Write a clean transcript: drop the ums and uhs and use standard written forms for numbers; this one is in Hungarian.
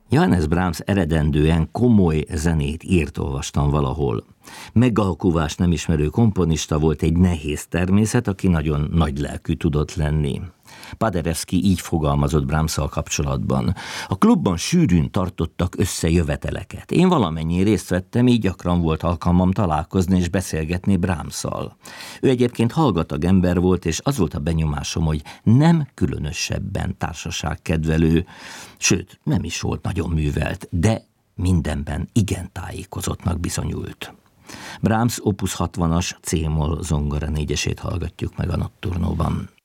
Johannes Brahms eredendően komoly zenét írt, olvastam valahol. Megalkuvást nem ismerő komponista volt, egy nehéz természet, aki nagyon nagylelkű tudott lenni. Paderewski így fogalmazott Brahmsszal kapcsolatban. A klubban sűrűn tartottak összejöveteleket. Én valamennyi részt vettem, így gyakran volt alkalmam találkozni és beszélgetni Brahmsszal. Ő egyébként hallgatag ember volt, és az volt a benyomásom, hogy nem különösebben társaságkedvelő, sőt, nem is volt nagyon művelt, de mindenben igen tájékozottnak bizonyult. Brahms Opus 60-as C-moll zongora négyesét hallgatjuk meg a Nocturnóban.